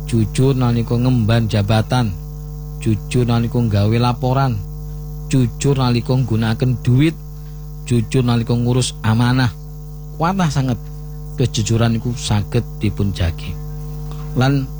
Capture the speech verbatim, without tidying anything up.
jujur nalika ngemban jabatan, jujur nalika gawe laporan, jujur nalika nggunakaken duit, jujur nalika ngurus amanah. Kuatah sanget kejujuran iku saged dipun jagi. Lan